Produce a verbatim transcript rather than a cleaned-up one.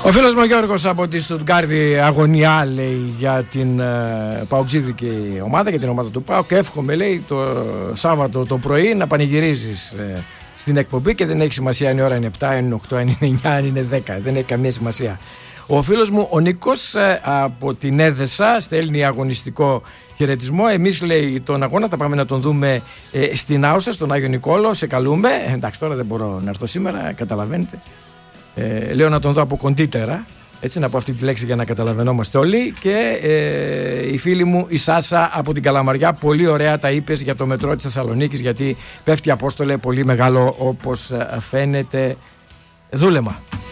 Ο φίλος μου ο Γιώργος από τη Στουτγκάρδη αγωνιά, λέει, για την uh, παοξίδικη ομάδα, για την ομάδα του ΠΑΟΚ, και εύχομαι, λέει, το Σάββατο το πρωί να πανηγυρίζεις uh, στην εκπομπή, και δεν έχει σημασία αν η ώρα είναι επτά, αν είναι οκτώ, αν είναι εννιά, αν είναι δέκα, δεν έχει καμία σημασία. Ο φίλος μου ο Νίκος uh, από την Έδεσα στέλνει αγωνιστικό χαιρετισμό. Εμείς, λέει, τον αγώνα τα πάμε να τον δούμε ε, στην Άουσα, στον Άγιο Νικόλο. Σε καλούμε. Ε, εντάξει, τώρα δεν μπορώ να έρθω σήμερα, καταλαβαίνετε. Ε, λέω να τον δω από κοντύτερα, έτσι, να πω αυτή τη λέξη για να καταλαβαίνόμαστε όλοι. Και ε, η φίλη μου η Σάσα από την Καλαμαριά, πολύ ωραία τα είπες για το μετρό της Θεσσαλονίκης, γιατί πέφτει, Απόστολε, πολύ μεγάλο, όπως φαίνεται, δούλεμα.